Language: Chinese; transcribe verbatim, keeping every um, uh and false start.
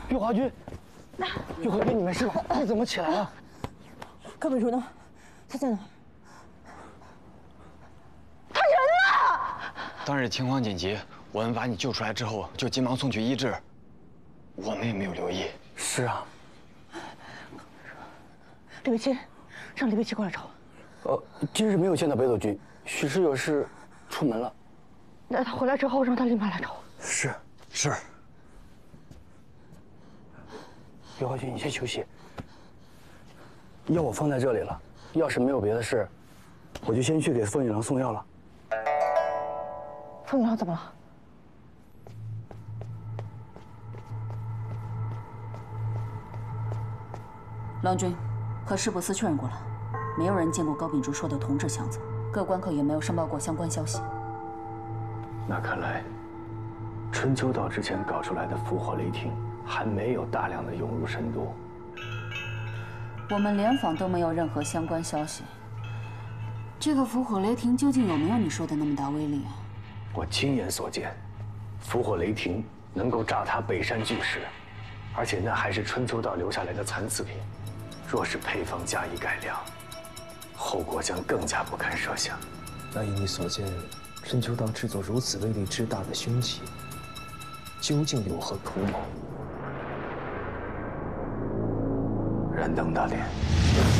玉华君，玉华君，你没事吧？你怎么起来了？ 高本如呢？他在哪？ 他人呢？ 当日情况紧急，我们把你救出来之后，就急忙送去医治。我们也没有留意。 是啊。 李卫七，让李卫七过来找我。呃，今日没有见到北斗君，许是有事出门了。 那他回来之后，让他立马来找我。 是是。玉华君，你先休息。药我放在这里了，要是没有别的事，我就先去给凤玉郎送药了。 凤玉郎怎么了？ 郎君，和市部司确认过了，没有人见过高秉烛说的铜制箱子，各关口也没有申报过相关消息。 那看来，春秋岛之前搞出来的伏火雷霆还没有大量的涌入神都。 我们联访都没有任何相关消息。这个伏火雷霆究竟有没有你说的那么大威力？ 我亲眼所见，伏火雷霆能够炸塌北山巨石，而且那还是春秋岛留下来的残次品。若是配方加以改良，后果将更加不堪设想。 那以你所见，春秋岛制作如此威力之大的凶器，究竟有何图谋？ 燃灯大典。